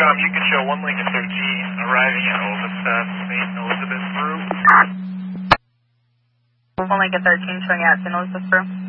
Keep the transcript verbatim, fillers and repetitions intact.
Intercom, you can show one Lincoln thirteen arriving at Elizabeth, Saint Elizabeth Brew. one Lincoln thirteen showing out Saint Elizabeth Brew.